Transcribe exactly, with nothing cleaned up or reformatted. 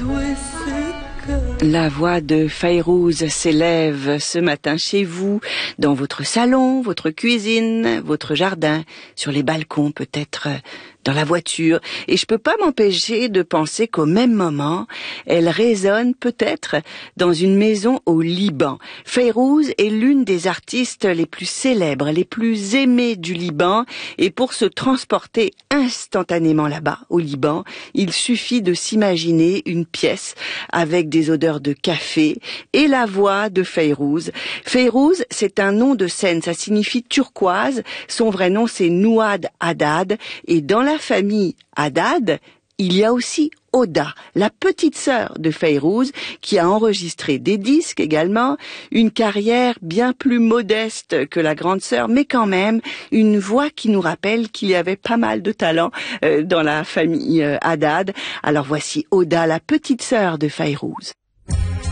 La voix de Fayrouz s'élève ce matin chez vous, dans votre salon, votre cuisine, votre jardin, sur les balcons peut-être, dans la voiture. Et je peux pas m'empêcher de penser qu'au même moment, elle résonne peut-être dans une maison au Liban. Fayrouz est l'une des artistes les plus célèbres, les plus aimées du Liban. Et pour se transporter instantanément là-bas, au Liban, il suffit de s'imaginer une pièce avec des odeurs de café et la voix de Fayrouz. Fayrouz, c'est un nom de scène, ça signifie turquoise. Son vrai nom, c'est Nouad Haddad. Et dans la famille Haddad, il y a aussi Oda, la petite sœur de Fayrouz, qui a enregistré des disques également, une carrière bien plus modeste que la grande sœur, mais quand même une voix qui nous rappelle qu'il y avait pas mal de talent euh, dans la famille euh, Haddad. Alors voici Oda, la petite sœur de Fayrouz.